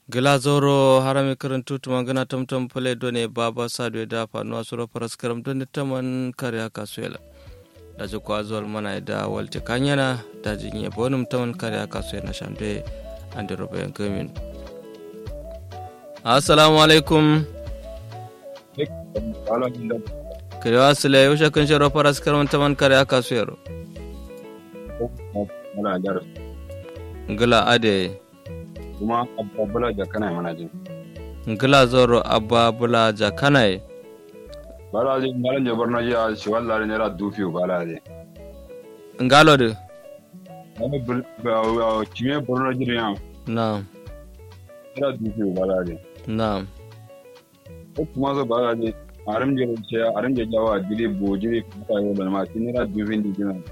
Glazoro harami karantu tumangana tamtam pale done baba sadwe da fanuwa suro paras karam done taman kariya kasuela daji kwazol mana da walte kanyana daji nye bonum taman kariya kasuela shamde ande robe yankamin. Assalamu alaikum. Kiriwa sile yusha kunshiro paras karam taman kariya kasuela. Ngala ade. Kuma abba bula jakana mana jin ngila zoro abba bula jakana balaji malan je borno ya shi wallahi ne ra dufi balaji ngalo de ana bul kime borno ji ya naam ra dufi balaji naam kuma zo balaji aram je jawa dile bojire kuma yo da ma tin ra dufi ndi